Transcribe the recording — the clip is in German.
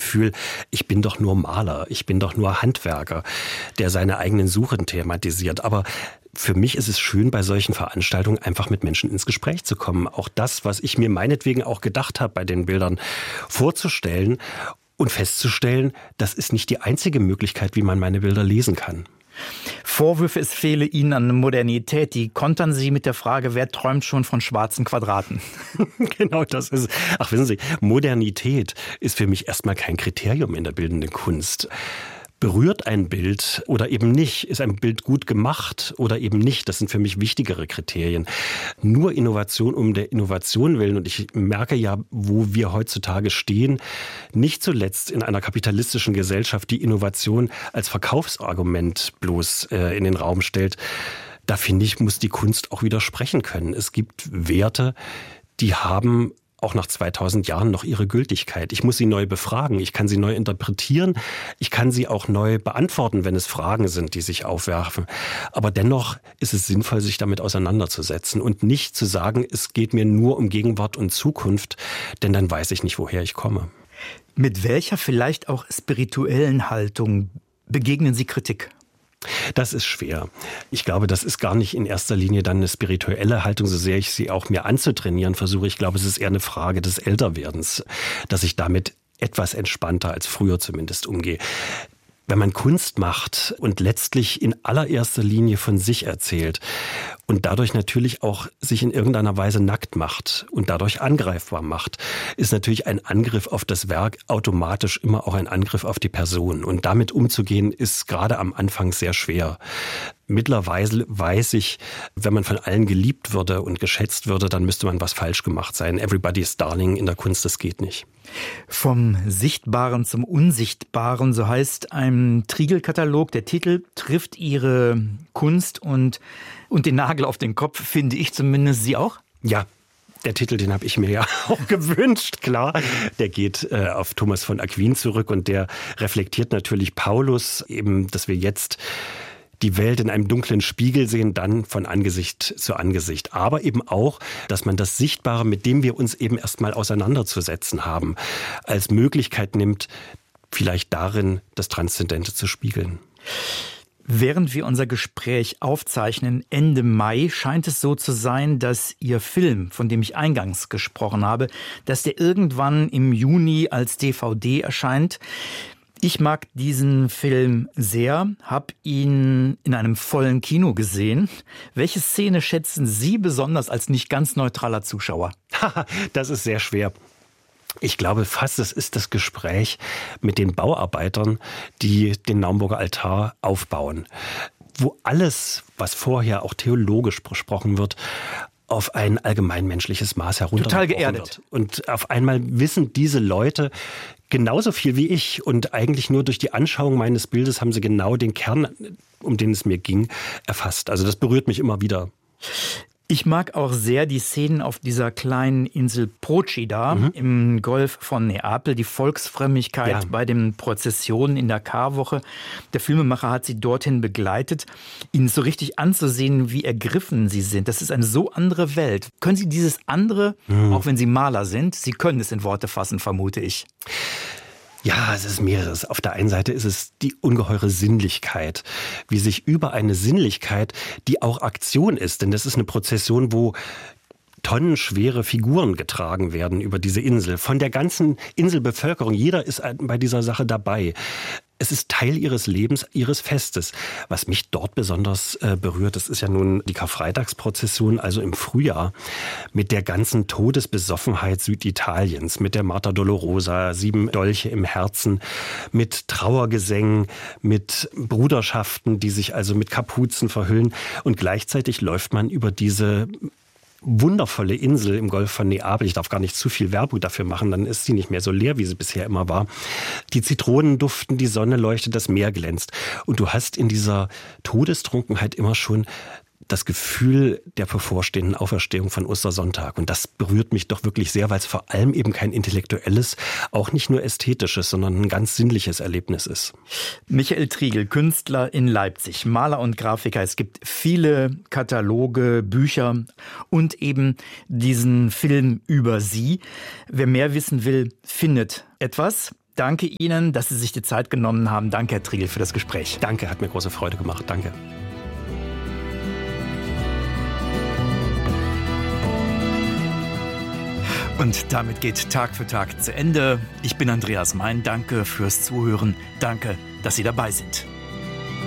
Gefühl, ich bin doch nur Maler, ich bin doch nur Handwerker, der seine eigenen Suchen thematisiert. Aber für mich ist es schön, bei solchen Veranstaltungen einfach mit Menschen ins Gespräch zu kommen. Auch das, was ich mir meinetwegen auch gedacht habe bei den Bildern, vorzustellen und festzustellen, das ist nicht die einzige Möglichkeit, wie man meine Bilder lesen kann. Vorwürfe, es fehle Ihnen an Modernität, die kontern Sie mit der Frage, wer träumt schon von schwarzen Quadraten? Genau, das ist, wissen Sie, Modernität ist für mich erstmal kein Kriterium in der bildenden Kunst. Berührt ein Bild oder eben nicht? Ist ein Bild gut gemacht oder eben nicht? Das sind für mich wichtigere Kriterien. Nur Innovation um der Innovation willen. Und ich merke ja, wo wir heutzutage stehen, nicht zuletzt in einer kapitalistischen Gesellschaft, die Innovation als Verkaufsargument bloß in den Raum stellt. Da finde ich, muss die Kunst auch widersprechen können. Es gibt Werte, die haben auch nach 2000 Jahren noch ihre Gültigkeit. Ich muss sie neu befragen, ich kann sie neu interpretieren, ich kann sie auch neu beantworten, wenn es Fragen sind, die sich aufwerfen. Aber dennoch ist es sinnvoll, sich damit auseinanderzusetzen und nicht zu sagen, es geht mir nur um Gegenwart und Zukunft, denn dann weiß ich nicht, woher ich komme. Mit welcher vielleicht auch spirituellen Haltung begegnen Sie Kritik? Das ist schwer. Ich glaube, das ist gar nicht in erster Linie dann eine spirituelle Haltung, so sehr ich sie auch mir anzutrainieren versuche. Ich glaube, es ist eher eine Frage des Älterwerdens, dass ich damit etwas entspannter als früher zumindest umgehe. Wenn man Kunst macht und letztlich in allererster Linie von sich erzählt und dadurch natürlich auch sich in irgendeiner Weise nackt macht und dadurch angreifbar macht, ist natürlich ein Angriff auf das Werk automatisch immer auch ein Angriff auf die Person. Und damit umzugehen, ist gerade am Anfang sehr schwer. Mittlerweile weiß ich, wenn man von allen geliebt würde und geschätzt würde, dann müsste man was falsch gemacht sein. Everybody's Darling in der Kunst, das geht nicht. Vom Sichtbaren zum Unsichtbaren, so heißt ein Triegelkatalog. Der Titel trifft Ihre Kunst und den Nagel auf den Kopf, finde ich zumindest. Sie auch? Ja. Der Titel, den habe ich mir ja auch gewünscht, klar. Der geht auf Thomas von Aquin zurück und der reflektiert natürlich Paulus, eben, dass wir jetzt die Welt in einem dunklen Spiegel sehen, dann von Angesicht zu Angesicht. Aber eben auch, dass man das Sichtbare, mit dem wir uns eben erstmal auseinanderzusetzen haben, als Möglichkeit nimmt, vielleicht darin das Transzendente zu spiegeln. Während wir unser Gespräch aufzeichnen, Ende Mai, scheint es so zu sein, dass Ihr Film, von dem ich eingangs gesprochen habe, dass der irgendwann im Juni als DVD erscheint. Ich mag diesen Film sehr, habe ihn in einem vollen Kino gesehen. Welche Szene schätzen Sie besonders als nicht ganz neutraler Zuschauer? Das ist sehr schwer. Ich glaube fast, es ist das Gespräch mit den Bauarbeitern, die den Naumburger Altar aufbauen, wo alles, was vorher auch theologisch besprochen wird, auf ein allgemeinmenschliches Maß heruntergebrochen wird. Und auf einmal wissen diese Leute genauso viel wie ich. Und eigentlich nur durch die Anschauung meines Bildes haben sie genau den Kern, um den es mir ging, erfasst. Also das berührt mich immer wieder. Ich mag auch sehr die Szenen auf dieser kleinen Insel Procida im Golf von Neapel, die Volksfrömmigkeit bei den Prozessionen in der Karwoche. Der Filmemacher hat sie dorthin begleitet, ihnen so richtig anzusehen, wie ergriffen sie sind. Das ist eine so andere Welt. Können Sie dieses andere, auch wenn Sie Maler sind, Sie können es in Worte fassen, vermute ich. Ja, es ist mehreres. Auf der einen Seite ist es die ungeheure Sinnlichkeit, wie sich über eine Sinnlichkeit, die auch Aktion ist, denn das ist eine Prozession, wo tonnenschwere Figuren getragen werden über diese Insel, von der ganzen Inselbevölkerung. Jeder ist bei dieser Sache dabei. Es ist Teil ihres Lebens, ihres Festes. Was mich dort besonders berührt, das ist ja nun die Karfreitagsprozession, also im Frühjahr, mit der ganzen Todesbesoffenheit Süditaliens, mit der Marta Dolorosa, 7 Dolche im Herzen, mit Trauergesängen, mit Bruderschaften, die sich also mit Kapuzen verhüllen. Und gleichzeitig läuft man über diese wundervolle Insel im Golf von Neapel. Ich darf gar nicht zu viel Werbung dafür machen, dann ist sie nicht mehr so leer, wie sie bisher immer war. Die Zitronen duften, die Sonne leuchtet, das Meer glänzt. Und du hast in dieser Todestrunkenheit immer schon das Gefühl der bevorstehenden Auferstehung von Ostersonntag. Und das berührt mich doch wirklich sehr, weil es vor allem eben kein intellektuelles, auch nicht nur ästhetisches, sondern ein ganz sinnliches Erlebnis ist. Michael Triegel, Künstler in Leipzig, Maler und Grafiker. Es gibt viele Kataloge, Bücher und eben diesen Film über Sie. Wer mehr wissen will, findet etwas. danke Ihnen, dass Sie sich die Zeit genommen haben. Danke, Herr Trigl, für das Gespräch. Danke, hat mir große Freude gemacht. Danke. Und damit geht Tag für Tag zu Ende. Ich bin Andreas Mein. Danke fürs Zuhören. Danke, dass Sie dabei sind.